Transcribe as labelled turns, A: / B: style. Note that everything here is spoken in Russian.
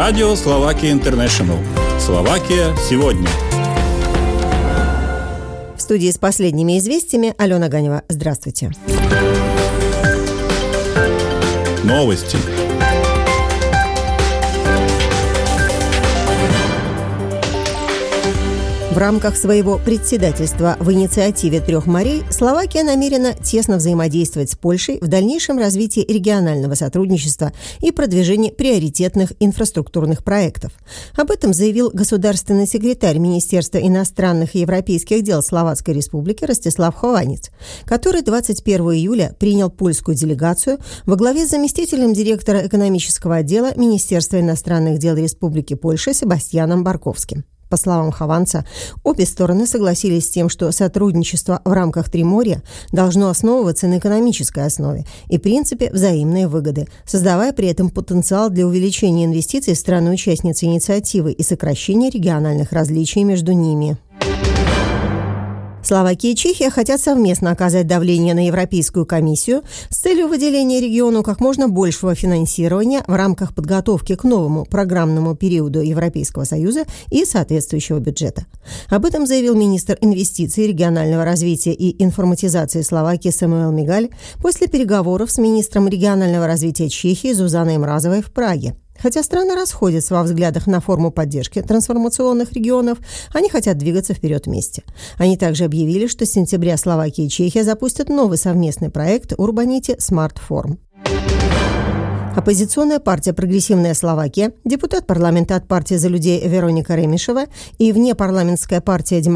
A: Радио Словакия Интернешнл. Словакия сегодня.
B: В студии с последними известиями Алена Ганева. Здравствуйте.
A: Новости.
B: В рамках своего председательства в инициативе «Трех морей» Словакия намерена тесно взаимодействовать с Польшей в дальнейшем развитии регионального сотрудничества и продвижении приоритетных инфраструктурных проектов. Об этом заявил государственный секретарь Министерства иностранных и европейских дел Словацкой Республики Ростислав Хованец, который 21 июля принял польскую делегацию во главе с заместителем директора экономического отдела Министерства иностранных дел Республики Польша Себастьяном Барковским. По словам Хованца, обе стороны согласились с тем, что сотрудничество в рамках Триморья должно основываться на экономической основе и принципе взаимной выгоды, создавая при этом потенциал для увеличения инвестиций в страны-участницы инициативы и сокращения региональных различий между ними. Словакия и Чехия хотят совместно оказать давление на Европейскую комиссию с целью выделения региону как можно большего финансирования в рамках подготовки к новому программному периоду Европейского Союза и соответствующего бюджета. Об этом заявил министр инвестиций, регионального развития и информатизации Словакии Самуэл Мигаль после переговоров с министром регионального развития Чехии Зузаной Мразовой в Праге. Хотя страны расходятся во взглядах на форму поддержки трансформационных регионов, они хотят двигаться вперед вместе. Они также объявили, что с сентября Словакия и Чехия запустят новый совместный проект Urbanity Smart Form. Оппозиционная партия «Прогрессивная Словакия», депутат парламента от партии «За людей» Вероника Ремишева и внепарламентская партия